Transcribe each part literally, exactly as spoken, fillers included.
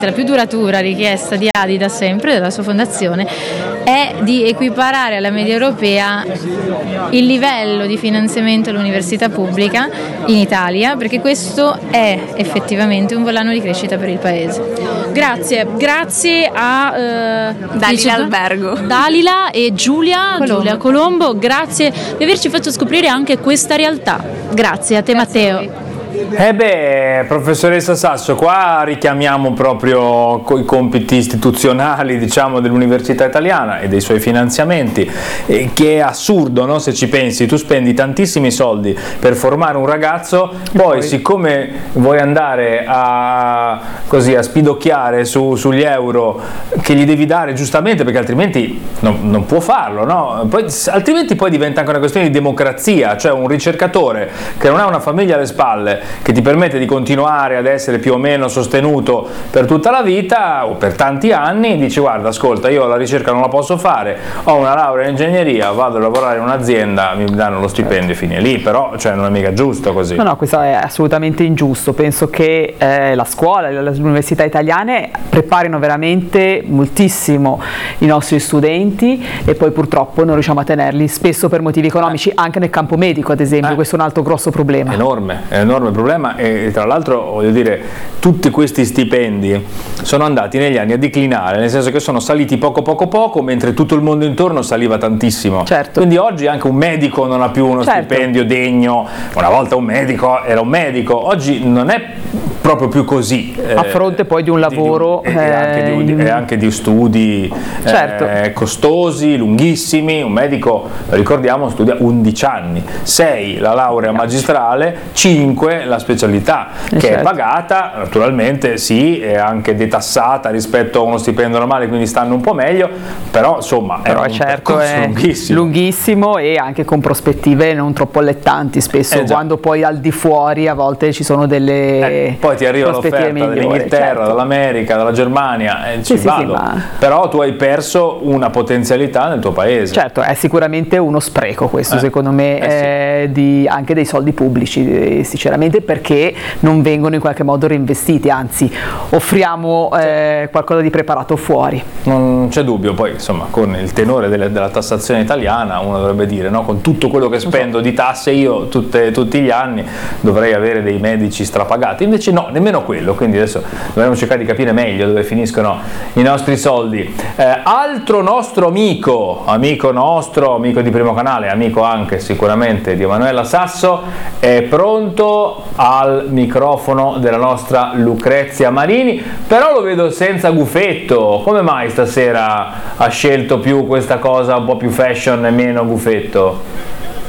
La più duratura richiesta di Adidas, sempre della sua fondazione, è di equiparare alla media europea il livello di finanziamento all'università pubblica in Italia, perché questo è effettivamente un volano di crescita per il paese. Grazie, grazie a eh, Dalila Albergo, Dalila e Giulia Colombo. Giulia Colombo, grazie di averci fatto scoprire anche questa realtà. Grazie a te, grazie Matteo. A Eh beh, professoressa Sasso, qua richiamiamo proprio i compiti istituzionali, diciamo, dell'università italiana e dei suoi finanziamenti, eh, che è assurdo, no? Se ci pensi, tu spendi tantissimi soldi per formare un ragazzo, poi, poi siccome vuoi andare a, così, a spidocchiare su, sugli euro che gli devi dare giustamente, perché altrimenti non, non può farlo, no? Poi, altrimenti poi diventa anche una questione di democrazia, cioè un ricercatore che non ha una famiglia alle spalle, che ti permette di continuare ad essere più o meno sostenuto per tutta la vita o per tanti anni, dici: guarda, ascolta, io la ricerca non la posso fare, ho una laurea in ingegneria, vado a lavorare in un'azienda, mi danno lo stipendio e fine lì. Però, cioè, non è mica giusto così. No, no, questo è assolutamente ingiusto. Penso che eh, la scuola e le università italiane preparino veramente moltissimo i nostri studenti e poi purtroppo non riusciamo a tenerli, spesso per motivi economici, eh. anche nel campo medico, ad esempio. Eh. Questo è un altro grosso problema. Enorme, è enorme problema. E tra l'altro, voglio dire, tutti questi stipendi sono andati negli anni a declinare, nel senso che sono saliti poco poco poco, mentre tutto il mondo intorno saliva tantissimo. Certo. Quindi oggi anche un medico non ha più uno certo. stipendio degno. Una volta un medico era un medico, oggi non è proprio più così, a fronte poi di un lavoro di, di, e, anche di, in... e anche di studi certo. eh, costosi, lunghissimi. Un medico, ricordiamo, studia undici anni, sei la laurea magistrale, cinque la specialità, che certo. è pagata naturalmente, sì, è anche detassata rispetto a uno stipendio normale, quindi stanno un po' meglio, però insomma però è un certo è lunghissimo. lunghissimo e anche con prospettive non troppo allettanti spesso, eh, quando poi al di fuori a volte ci sono delle eh, poi ti arriva l'offerta dall'Inghilterra, certo. dall'America, dalla Germania, eh, ci sì, vado. Sì, sì, ma... però tu hai perso una potenzialità nel tuo paese. Certo, è sicuramente uno spreco questo, eh. secondo me, eh, sì. di, anche dei soldi pubblici, sinceramente, perché non vengono in qualche modo reinvestiti, anzi offriamo eh, qualcosa di preparato fuori. Non c'è dubbio, poi insomma con il tenore delle, della tassazione italiana uno dovrebbe dire, no? Con tutto quello che spendo di tasse io tutte, tutti gli anni dovrei avere dei medici strapagati, invece no, nemmeno quello, quindi adesso dovremmo cercare di capire meglio dove finiscono i nostri soldi. Eh, altro nostro amico, amico nostro, amico di Primo Canale, amico anche sicuramente di Emanuela Sasso, è pronto al microfono della nostra Lucrezia Marini, però lo vedo senza gufetto. Come mai stasera ha scelto più questa cosa un po' più fashion e meno gufetto?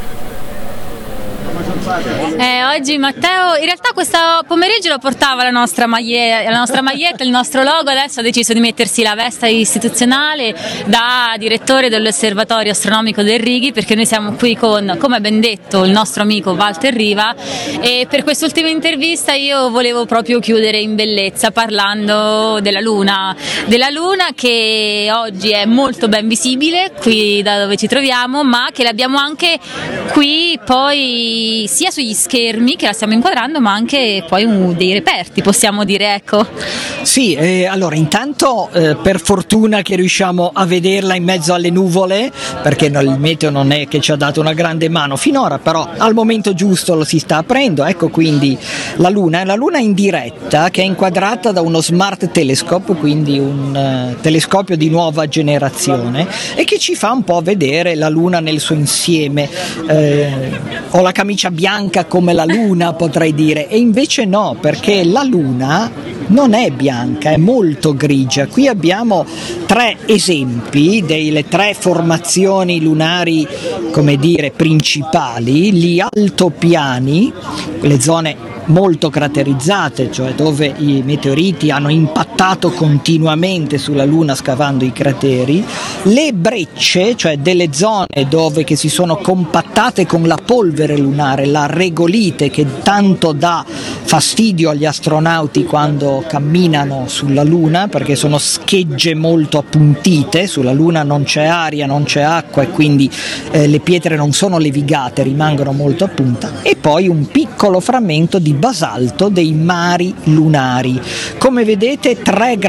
Eh, oggi Matteo in realtà questo pomeriggio lo portava la nostra, maglie, la nostra maglietta, il nostro logo. Adesso ha deciso di mettersi la veste istituzionale da direttore dell'Osservatorio Astronomico del Righi, perché noi siamo qui con, come ben detto, il nostro amico Walter Riva, e per quest'ultima intervista io volevo proprio chiudere in bellezza parlando della Luna, della Luna che oggi è molto ben visibile qui da dove ci troviamo, ma che l'abbiamo anche qui poi sia sugli schermi che la stiamo inquadrando, ma anche poi un, dei reperti, possiamo dire, ecco. Sì, eh, allora intanto eh, per fortuna che riusciamo a vederla in mezzo alle nuvole, perché no, il meteo non è che ci ha dato una grande mano finora, però al momento giusto lo si sta aprendo. Ecco quindi la Luna, la Luna in diretta, che è inquadrata da uno Smart Telescope, quindi un uh, telescopio di nuova generazione, e che ci fa un po' vedere la Luna nel suo insieme. Eh, ho la camicia bianca come la Luna, potrei dire, e invece no, perché la Luna non è bianca, è molto grigia. Qui abbiamo tre esempi delle tre formazioni lunari, come dire, principali, gli altopiani, le zone molto craterizzate, cioè dove i meteoriti hanno impattato continuamente sulla Luna scavando i crateri, le brecce, cioè delle zone dove che si sono compattate con la polvere lunare, la regolite che tanto dà fastidio agli astronauti quando camminano sulla Luna, perché sono schegge molto appuntite. Sulla Luna non c'è aria, non c'è acqua, e quindi eh, le pietre non sono levigate, rimangono molto a punta. E poi un piccolo frammento di basalto dei mari lunari. Come vedete, tre grandi